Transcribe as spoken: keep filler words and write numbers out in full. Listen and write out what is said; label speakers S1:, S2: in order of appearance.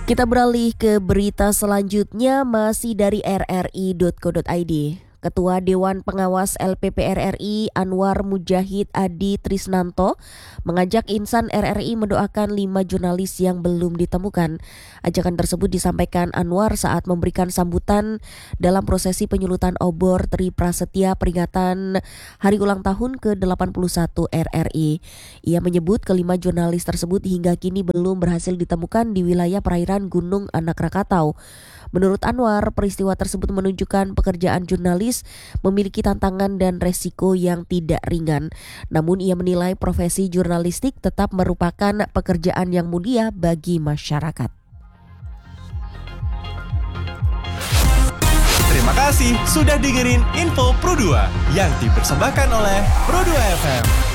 S1: Kita beralih ke berita selanjutnya, masih dari r r i dot co dot i d. Ketua Dewan Pengawas L P P R R I Anwar Mujahid Adi Trisnanto mengajak insan R R I mendoakan lima jurnalis yang belum ditemukan. Ajakan tersebut disampaikan Anwar saat memberikan sambutan dalam prosesi penyulutan obor Tri Prasetya peringatan Hari Ulang Tahun ke delapan puluh satu R R I. Ia menyebut kelima jurnalis tersebut hingga kini belum berhasil ditemukan di wilayah perairan Gunung Anak Rakatau. Menurut Anwar, peristiwa tersebut menunjukkan pekerjaan jurnalis memiliki tantangan dan resiko yang tidak ringan. Namun ia menilai profesi jurnalistik tetap merupakan pekerjaan yang mulia bagi masyarakat.
S2: Terima kasih sudah dengerin Info Pro dua yang dipersembahkan oleh Pro dua F M.